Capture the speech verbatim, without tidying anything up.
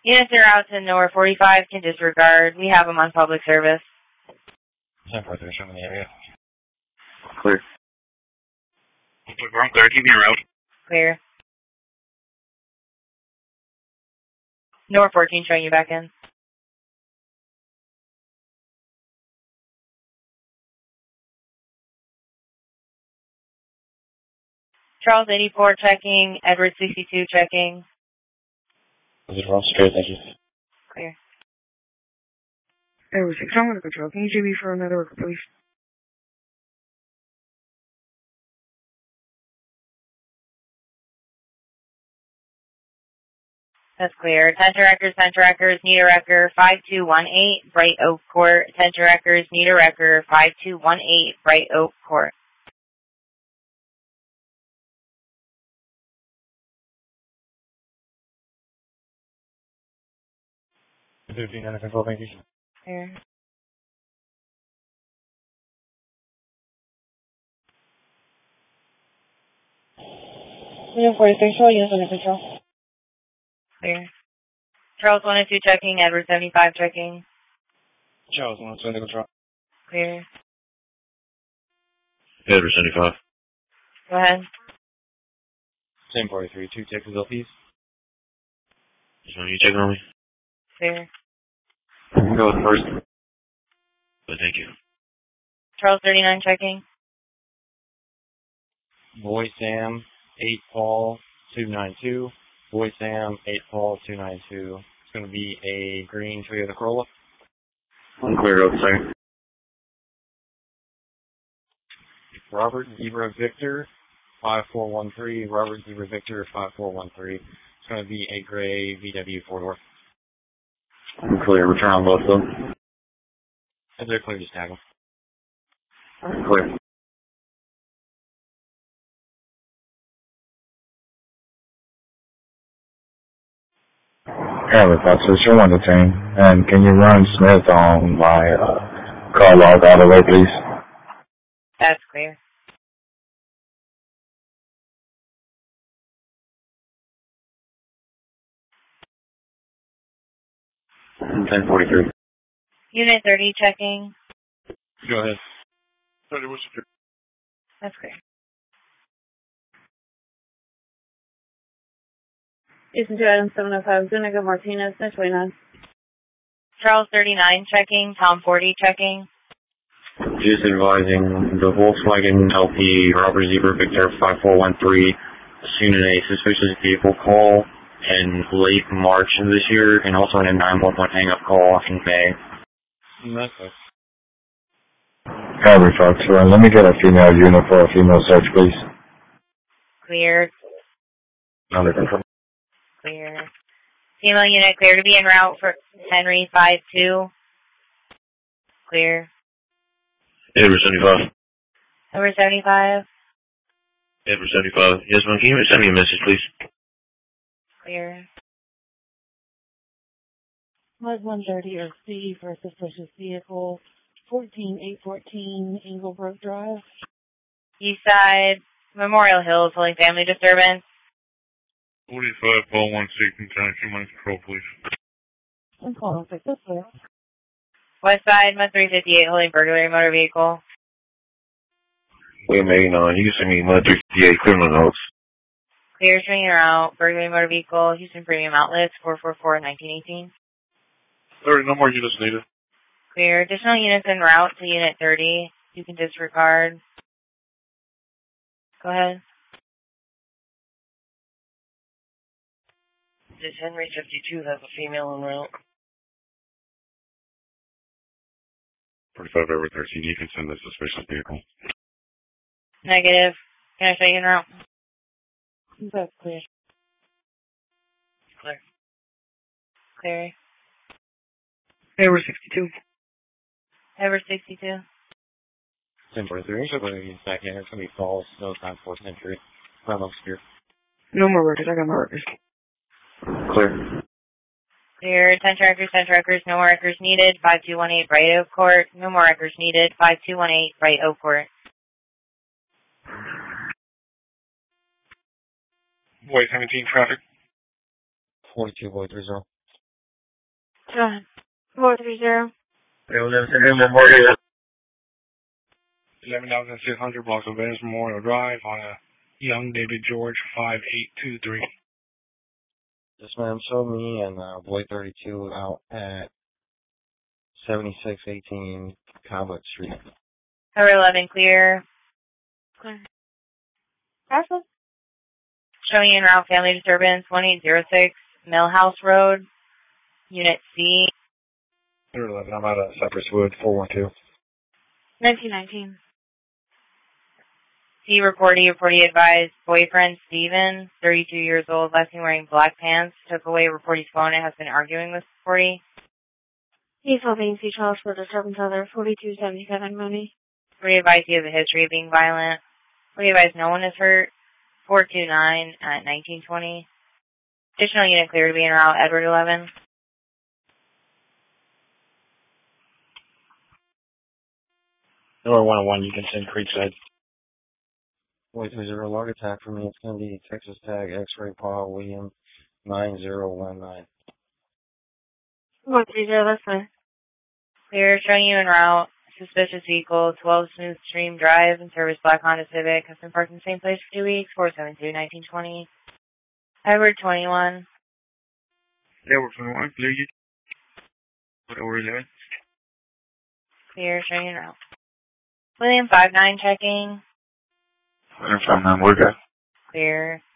Units are out to Nowhere forty-five can disregard. We have them on public service. ten four three, show in the area. Clear. We're clear, keep me around. Clear. Nowhere fourteen showing you back in. Charles eighty-four checking. Edward sixty-two checking. Is it wrong? Straight, thank you. Clear. Edward six, I'm going to control. Can you G B for another worker, please? That's clear. Attention records, attention records, need a record five two one eight, Bright Oak Court. Attention records, need a record five two one eight, Bright Oak Court. fifteen under control, thank you. Clear. Unit forty-six, all units under control. Clear. Charles one oh two checking. Edward seventy-five checking. Charles one oh two under control. Clear. Edward seventy-five. Go ahead. ten forty-three, two Texas L Ps. Just want you checking on me? Clear. Go with first. But thank you. Charles thirty-nine checking. Boy Sam, eight Paul, two nine two. Boy Sam, eight Paul, two nine two. It's going to be a green Toyota Corolla. Clear road, sir. Robert Zebra Victor, five four one three. Robert Zebra Victor, five four one three. It's going to be a gray V W four-door. Clear, return on both of them. If they're clear, just tag them. Clear. Travis, officer, you're one to ten. And can you run Smith on my uh, car log out of the way, please? That's clear. ten forty-three. Unit thirty checking. Go ahead. thirty, what's your... That's clear. Jason two Adam seven oh five, Zuniga Martinez, ten twenty-nine. Charles thirty-nine checking. Tom forty checking. Just advising the Volkswagen L P Robert Zebra Victor five four one three seen in a suspicious vehicle call in late March of this year, and also in a nine one one hang-up call in May. That's it. Travis, officer, let me get a female unit for a female search, please. Clear. Under control. Clear. Female unit clear to be en route for Henry five two. Clear. Edward seventy-five. Number seventy-five. Edward seventy-five. Yes, ma'am. Can you send me a message, please? Clear. Mod one thirty or C for a suspicious vehicle, fourteen eight fourteen Engelbrook Drive. East side, Memorial Hills, Holy Family Disturbance. forty-five, Paul one six, and two minutes control, please. I'm calling six, that's clear. West side, Med three fifty-eight, Holy Burglary Motor Vehicle. William eighty-nine. You can send me my three fifty-eight criminal notes. Clear, swinging route, Burglary Motor Vehicle, Houston Premium Outlets, four four four, nineteen eighteen. thirty, no more units needed. Clear. Additional units en route to Unit thirty. You can disregard. Go ahead. Does Henry fifty-two have a female en route? forty-five over thirteen. You can send the suspicious vehicle. Negative. Can I show you en route? That's clear. Clear. Clear. Edward sixty-two. Edward sixty-two. ten forty-three, so going to be back in. It's going to be false, no time for entry. Ground obscure. No more records, I got my records. Clear. Clear. ten trackers, ten trackers, no more records needed. five two one eight Bright Oak Court. No more records needed. five two one eight Bright Oak Court. Boy seventeen traffic. forty-two, boy three zero. Go ahead. four three zero. eleven thousand six hundred blocks of Venice Memorial Drive on a young David George five eight two three. Yes, ma'am. Show me and uh, Boy thirty-two out at seventy-six eighteen Coblet Street. Tower eleven clear. Clear. Parcel. Showing en route family disturbance one eight zero six Millhouse Road, Unit C. Tower eleven, I'm out of Cypress Wood four one two. nineteen nineteen. C reportee, reportee advised, boyfriend Steven, thirty-two years old, last seen wearing black pants, took away reportee's phone and has been arguing with reportee. He's holding C twelve for disturbance other forty-two seventy-seven Mooney. Reportee advised he has a history of being violent. Reportee advised no one is hurt. four two nine at nineteen twenty. Additional unit clear to be en route, Edward eleven. Tower one oh one, you can send Creekside. Boy three zero, log attack for me. It's going to be Texas Tag X-Ray Paul William nine zero one nine. four three zero, that's fine. Clear, showing you en route. Suspicious vehicle, twelve Smooth Stream Drive, and service black Honda Civic, has been parked in the same place for two weeks, four seven two nineteen twenty. Edward twenty-one. Edward twenty-one, clear you. Over eleven. Clear, showing you en route. William five nine checking. William five nine, we're good. Clear.